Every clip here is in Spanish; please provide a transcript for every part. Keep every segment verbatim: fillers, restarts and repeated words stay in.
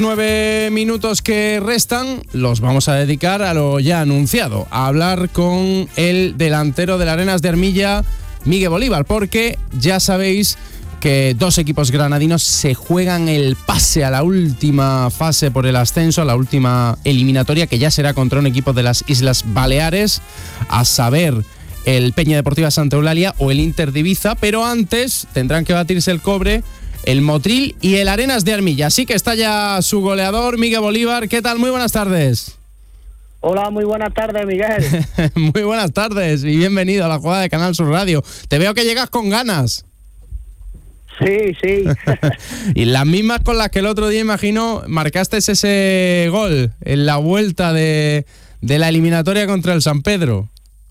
Nueve minutos que restan los vamos a dedicar a lo ya anunciado, a hablar con el delantero del Arenas de Armilla, Miguel Bolívar, porque ya sabéis que dos equipos granadinos se juegan el pase a la última fase por el ascenso, a la última eliminatoria, que ya será contra un equipo de las Islas Baleares, a saber, el Peña Deportiva Santa Eulalia o el Inter de Ibiza, pero antes tendrán que batirse el cobre el Motril y el Arenas de Armilla. Así que está ya su goleador, Miguel Bolívar. ¿Qué tal? Muy buenas tardes. Hola, muy buenas tardes, Miguel. Muy buenas tardes y bienvenido a la jugada de Canal Sur Radio. Te veo que llegas con ganas. Sí, sí. Y las mismas con las que el otro día, imagino, marcaste ese gol en la vuelta de, de la eliminatoria contra el San Pedro.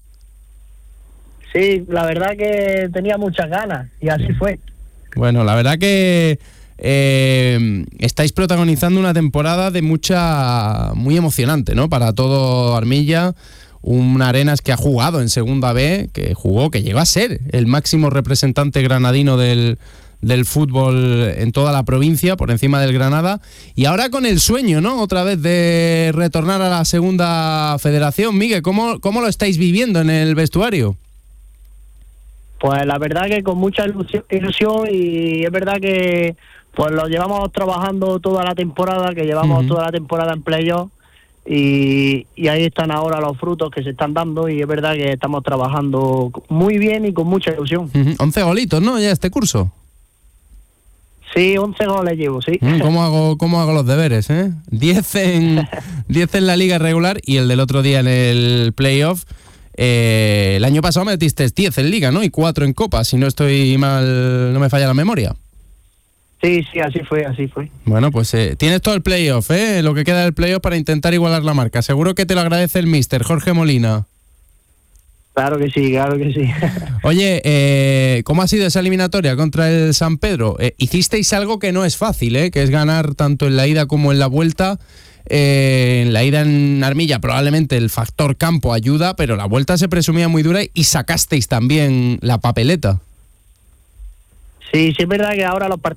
Sí, la verdad que tenía muchas ganas y así fue. Bueno, la verdad que eh, estáis protagonizando una temporada de mucha, muy emocionante, ¿no? Para todo Armilla, un Arenas que ha jugado en Segunda B, que jugó, que llegó a ser el máximo representante granadino del, del fútbol en toda la provincia, por encima del Granada, y ahora con el sueño, ¿no? Otra vez de retornar a la Segunda Federación. Miguel, ¿cómo, cómo lo estáis viviendo en el vestuario? Pues la verdad que con mucha ilusión, ilusión y es verdad que pues lo llevamos trabajando toda la temporada, que llevamos uh-huh. toda la temporada en playoff y, y ahí están ahora los frutos que se están dando y es verdad que estamos trabajando muy bien y con mucha ilusión. Uh-huh. once golitos, ¿no? Ya este curso. Sí, once goles llevo, sí. ¿Cómo hago, cómo hago los deberes, eh? diez en, diez en la liga regular y el del otro día en el playoff. Eh, el año pasado metiste diez en Liga, ¿no? Y cuatro en Copa, si no estoy mal, no me falla la memoria. Sí, sí, así fue, así fue. Bueno, pues eh, tienes todo el playoff, ¿eh? Lo que queda del playoff para intentar igualar la marca. Seguro que te lo agradece el míster, Jorge Molina. Claro que sí, claro que sí. Oye, eh, ¿cómo ha sido esa eliminatoria contra el San Pedro? Eh, hicisteis algo que no es fácil, ¿eh? Que es ganar tanto en la ida como en la vuelta. Eh, en la ida en Armilla probablemente el factor campo ayuda, pero la vuelta se presumía muy dura y sacasteis también la papeleta. Sí, sí es verdad que ahora los,